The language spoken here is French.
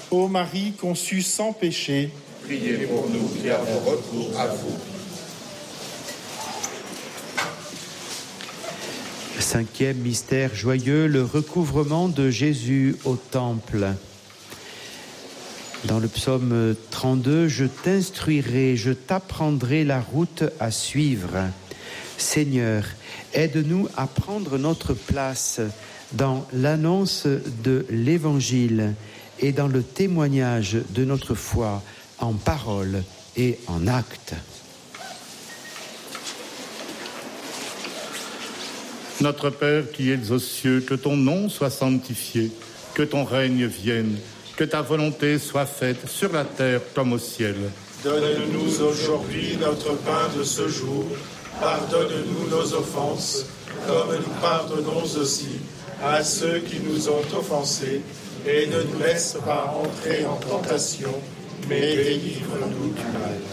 Ô Marie conçue sans péché, priez pour nous qui avons recours à vous. Cinquième mystère joyeux, le recouvrement de Jésus au temple. Dans le psaume 32, « Je t'instruirai, je t'apprendrai la route à suivre. » Seigneur, aide-nous à prendre notre place dans l'annonce de l'Évangile et dans le témoignage de notre foi en parole et en acte. Notre Père qui es aux cieux, que ton nom soit sanctifié, que ton règne vienne, que ta volonté soit faite sur la terre comme au ciel. Donne-nous aujourd'hui notre pain de ce jour. Pardonne-nous nos offenses, comme nous pardonnons aussi à ceux qui nous ont offensés. Et ne nous laisse pas entrer en tentation, mais délivre-nous du mal.